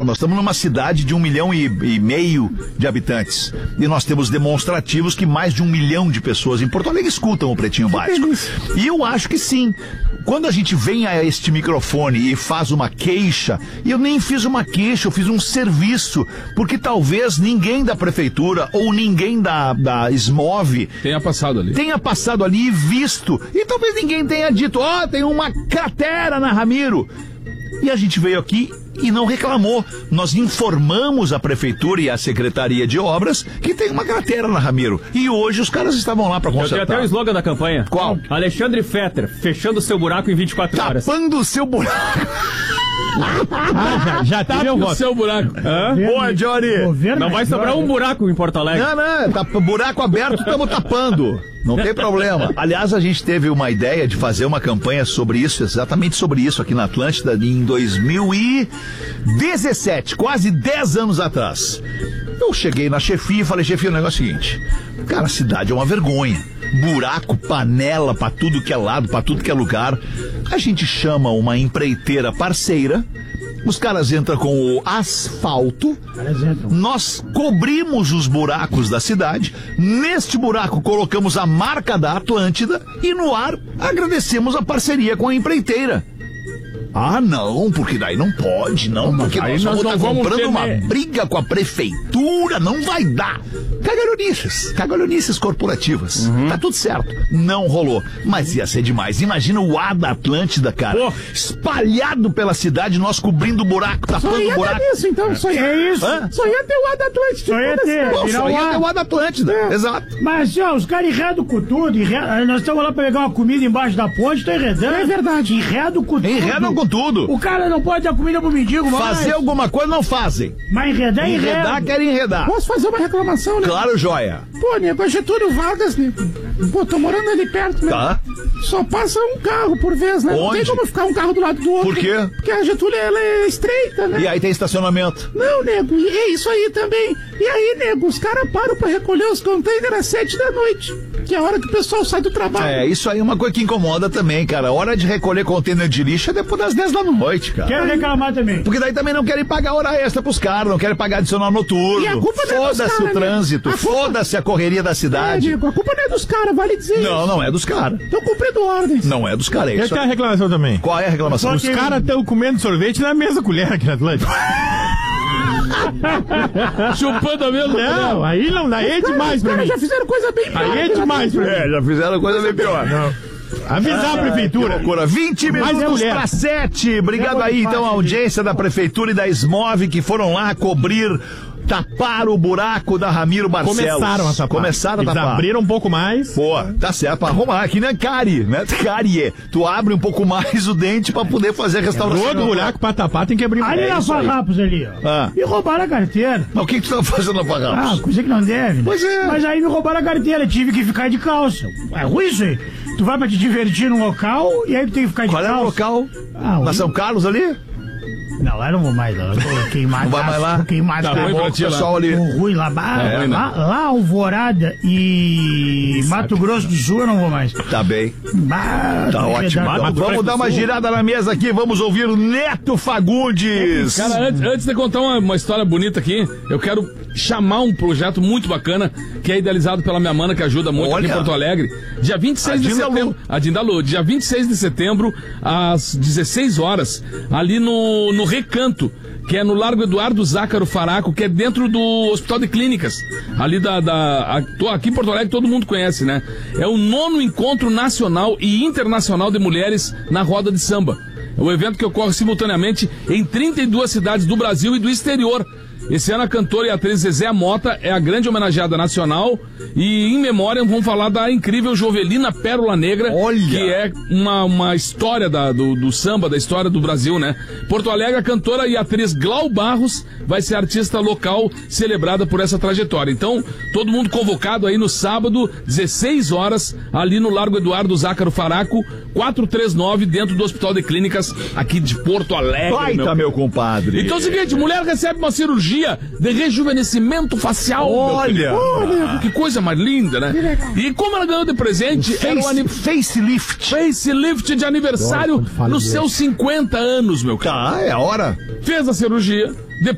nós estamos numa cidade de 1,5 milhão de habitantes. E nós temos demonstrativos que mais de 1 milhão de pessoas em Porto Alegre escutam o Pretinho Básico. E eu acho que sim. Quando a gente vem a este microfone e faz uma queixa, e eu nem fiz uma queixa, eu fiz um serviço, porque talvez ninguém da prefeitura ou ninguém da SMOV tenha passado ali e visto. E talvez ninguém tenha dito, tem uma cratera na Ramiro. E a gente veio aqui e não reclamou. Nós informamos a prefeitura e a Secretaria de Obras que tem uma cratera na Ramiro. E hoje os caras estavam lá pra consertar. Eu tenho até o slogan da campanha. Qual? Alexandre Fetter, fechando o seu buraco em 24 horas. Tapando o seu buraco. Já teve o seu buraco. Boa, Johnny. Não vai sobrar um buraco em Porto Alegre. Não, buraco aberto, estamos tapando. Não tem problema. Aliás, a gente teve uma ideia de fazer uma campanha sobre isso, exatamente sobre isso, aqui na Atlântida, em 2017, quase 10 anos atrás. Eu cheguei na chefia e falei, chefia, o negócio é o seguinte, cara, a cidade é uma vergonha. Buraco, panela pra tudo que é lado, pra tudo que é lugar. A gente chama uma empreiteira parceira, os caras entram com o asfalto, nós cobrimos os buracos da cidade, neste buraco colocamos a marca da Atlântida e no ar agradecemos a parceria com a empreiteira. Não, porque daí não pode, não, porque nós vamos estar comprando uma briga com a prefeitura, não vai dar. Cagalhonices corporativas. Tá tudo certo. Não rolou, mas ia ser demais. Imagina o ar da Atlântida, cara, espalhado pela cidade, nós cobrindo o buraco, tapando o buraco. Isso, então, só ia isso. Só ia ter o ar da Atlântida. Só ia ter o ar da Atlântida, exato. Mas, os caras enredam com tudo, nós estamos lá pra pegar uma comida embaixo da ponte, tô enredando. É verdade. Enredam com tudo. Enredam com tudo. O cara não pode dar comida pro mendigo, mas... Fazer alguma coisa não fazem. Mas enredar, querem enredar. Posso fazer uma reclamação, né? Claro, joia. Pô, nego, é Getúlio Vargas, nego. Pô, tô morando ali perto, né? Tá. Só passa um carro por vez, né? Onde? Não tem como ficar um carro do lado do outro. Por quê? Porque a Getúlio, ela é estreita, né? E aí tem estacionamento. Não, nego, e é isso aí também. E aí, nego, os caras param pra recolher os containers às 7 da noite, que é a hora que o pessoal sai do trabalho. Isso aí é uma coisa que incomoda também, cara. A hora de recolher container de lixo é depois das 10 da noite, cara. Quero reclamar também. Porque daí também não querem pagar hora extra pros caras, não querem pagar adicional noturno. E a culpa não é dos caras, foda-se o trânsito, foda-se a correria da cidade. Nego, a culpa não é dos caras, vale dizer isso. Não é dos caras. Estão cumprindo ordens. Não é dos caras, Eu tenho a reclamação também. Qual é a reclamação? Os caras estão comendo sorvete na mesma colher aqui na Atlântica. Chupando a mesma colher. Não, aí não dá, aí é demais pra mim. Os caras já fizeram coisa bem pior. Aí é demais pra mim. Já fizeram coisa bem pior. Não. Avisar a prefeitura. 20 minutos para 7. Obrigado aí, então, a audiência da prefeitura e da SMOV que foram lá cobrir, tapar o buraco da Ramiro Barcelos. Começaram a tapar. Eles abriram um pouco mais. Pô, tá certo, pra arrumar. Aqui não é cárie, né? Cárie. Tu abre um pouco mais o dente pra poder fazer a restauração. Todo buraco pra tapar tem que abrir mais. Ali na Farrapos ali, ó. Me roubaram a carteira. Mas o que tu tá fazendo na Farrapos? Coisa que não deve, né? Pois é. Mas aí me roubaram a carteira, tive que ficar de calça. É ruim isso aí. Tu vai pra te divertir num local e aí tu tem que ficar de calça. Qual é o local? Na São Carlos ali? Não, lá eu não vou mais lá. Eu tô queimado. Não vai mais lá? Queimado. Tá ruim pra ti, pessoal ali. Ruim lá. Lá Alvorada e Mato Grosso do Sul eu não vou mais. Tá bem. Tá ótimo. Vamos dar uma girada na mesa aqui. Vamos ouvir o Neto Fagundes. Cara, antes de contar uma história bonita aqui, eu quero chamar um projeto muito bacana que é idealizado pela minha mana, que ajuda muito aqui em Porto Alegre. Dia 26 de setembro. A Dindalu. Dia 26 de setembro, às 16 horas, ali no Recanto, que é no Largo Eduardo Zácaro Faraco, que é dentro do Hospital de Clínicas. Ali aqui em Porto Alegre todo mundo conhece, né? É o 9º Encontro Nacional e Internacional de Mulheres na Roda de Samba. É um evento que ocorre simultaneamente em 32 cidades do Brasil e do exterior. Esse ano a cantora e a atriz Zezé Mota é a grande homenageada nacional e em memória vamos falar da incrível Jovelina Pérola Negra, que é uma história do samba, da história do Brasil, né? Porto Alegre, a cantora e a atriz Glau Barros vai ser artista local celebrada por essa trajetória. Então, todo mundo convocado aí no sábado, 16 horas, ali no Largo Eduardo Zácaro Faraco, 439, dentro do Hospital de Clínicas aqui de Porto Alegre. Meu compadre. Então é o seguinte, mulher recebe uma cirurgia de rejuvenescimento facial. Olha! Que coisa mais linda, né? E como ela ganhou de presente, facelift de aniversário nos seus 50 anos, meu cara. Tá, é a hora. Fez a cirurgia,